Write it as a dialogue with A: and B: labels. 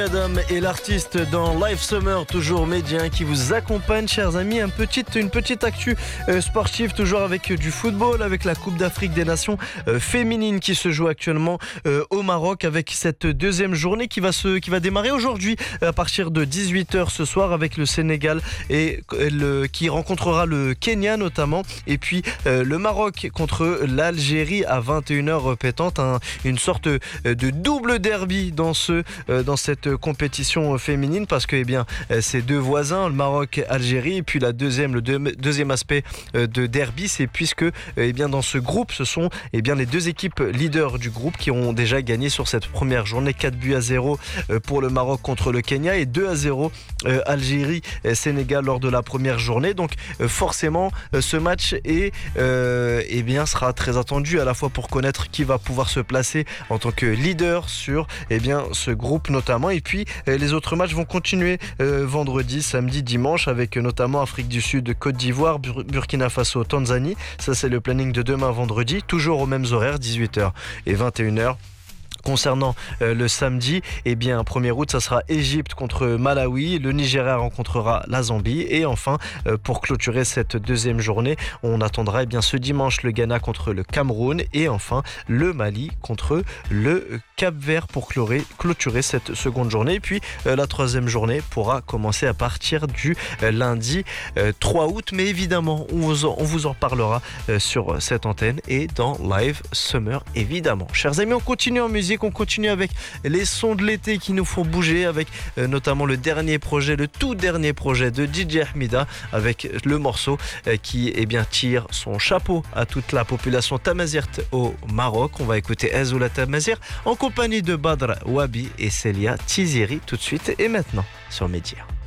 A: Adam est l'artiste dans Live Summer, toujours médien, qui vous accompagne, chers amis. Une petite actu sportive, toujours avec du football, avec la Coupe d'Afrique des Nations féminine qui se joue actuellement au Maroc, avec cette deuxième journée qui va démarrer aujourd'hui à partir de 18h ce soir, avec le Sénégal qui rencontrera le Kenya notamment, et puis le Maroc contre l'Algérie à 21h pétante, une sorte de double derby dans cette compétition féminine, parce que ces deux voisins, le Maroc, Algérie, et puis le deuxième aspect de derby, c'est puisque dans ce groupe, ce sont les deux équipes leaders du groupe qui ont déjà gagné sur cette première journée, 4-0 pour le Maroc contre le Kenya et 2-0 Algérie-Sénégal lors de la première journée. Donc forcément ce match sera très attendu, à la fois pour connaître qui va pouvoir se placer en tant que leader sur ce groupe notamment, et puis les autres matchs vont continuer vendredi, samedi, dimanche, avec notamment Afrique du Sud, Côte d'Ivoire, Burkina Faso, Tanzanie. Ça, c'est le planning de demain vendredi, toujours aux mêmes horaires, 18h et 21h. Concernant le samedi, 1er août, ça sera Égypte contre Malawi, le Nigeria rencontrera la Zambie, et enfin pour clôturer cette deuxième journée, on attendra ce dimanche le Ghana contre le Cameroun, et enfin le Mali contre le Cap-Vert pour clôturer cette seconde journée. Et puis la troisième journée pourra commencer à partir du lundi 3 août, mais évidemment on vous en parlera sur cette antenne et dans Live Summer évidemment. Chers amis, on continue en musique. On continue avec les sons de l'été qui nous font bouger, avec notamment le tout dernier projet de DJ Ahmida, avec le morceau qui tire son chapeau à toute la population tamazirt au Maroc. On va écouter Azoula Tamazir en compagnie de Badr Wabi et Célia Tiziri tout de suite et maintenant sur Média.